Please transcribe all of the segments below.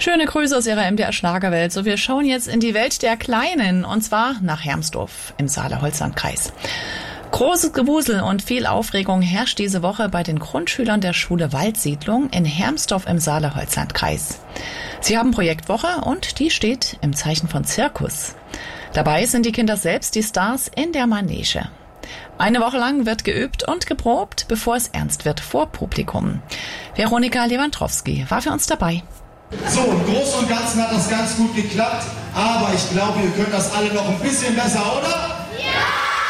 Schöne Grüße aus Ihrer MDR Schlagerwelt. So, wir schauen jetzt in die Welt der Kleinen und zwar nach Hermsdorf im Saale-Holzland-Kreis. Großes Gewusel und viel Aufregung herrscht diese Woche bei den Grundschülern der Schule Waldsiedlung in Hermsdorf im Saale-Holzland-Kreis. Sie haben Projektwoche und die steht im Zeichen von Zirkus. Dabei sind die Kinder selbst die Stars in der Manege. Eine Woche lang wird geübt und geprobt, bevor es ernst wird vor Publikum. Veronika Lewandowski war für uns dabei. So, im Großen und Ganzen hat das ganz gut geklappt, aber ich glaube, ihr könnt das alle noch ein bisschen besser, oder? Ja!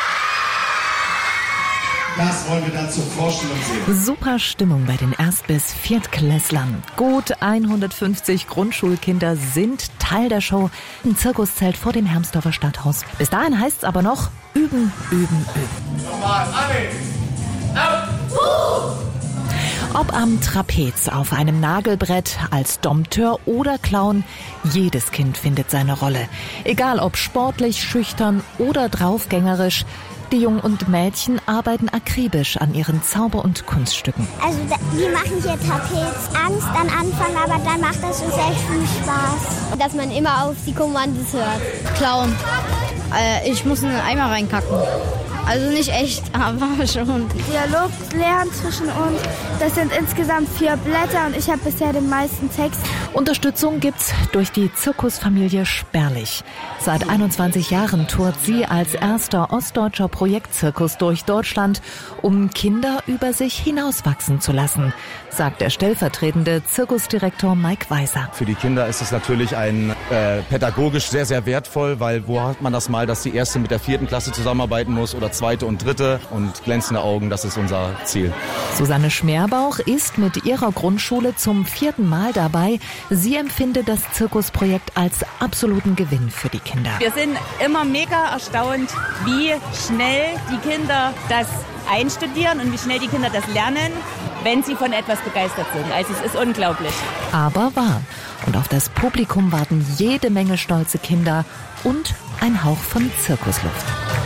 Das wollen wir dann zur Vorstellung sehen. Super Stimmung bei den Erst- bis Viertklässlern. Gut 150 Grundschulkinder sind Teil der Show im Zirkuszelt vor dem Hermsdorfer Stadthaus. Bis dahin heißt's aber noch üben, üben, üben. Nochmal, alle! Auf! Ob am Trapez, auf einem Nagelbrett, als Dompteur oder Clown, jedes Kind findet seine Rolle. Egal ob sportlich, schüchtern oder draufgängerisch, die Jungen und Mädchen arbeiten akribisch an ihren Zauber- und Kunststücken. Also wir machen hier Trapez. Angst am Anfang, aber dann macht das uns echt viel Spaß. Dass man immer auf die Kommandos hört. Clown. Ich muss einen Eimer reinkacken. Also nicht echt, aber schon. Dialog lernen zwischen uns. Das sind insgesamt 4 Blätter und ich habe bisher den meisten Text. Unterstützung gibt's durch die Zirkusfamilie Sperlich. Seit 21 Jahren tourt sie als erster ostdeutscher Projektzirkus durch Deutschland, um Kinder über sich hinauswachsen zu lassen, sagt der stellvertretende Zirkusdirektor Mike Weiser. Für die Kinder ist es natürlich pädagogisch sehr, sehr wertvoll, weil wo hat man das mal, dass die erste mit der 4. Klasse zusammenarbeiten muss oder 2. und 3. und glänzende Augen, das ist unser Ziel. Susanne Schmerbauch ist mit ihrer Grundschule zum 4. Mal dabei. Sie empfindet das Zirkusprojekt als absoluten Gewinn für die Kinder. Wir sind immer mega erstaunt, wie schnell die Kinder das einstudieren und wie schnell die Kinder das lernen, wenn sie von etwas begeistert sind. Also es ist unglaublich. Aber wahr. Und auf das Publikum warten jede Menge stolze Kinder und ein Hauch von Zirkusluft.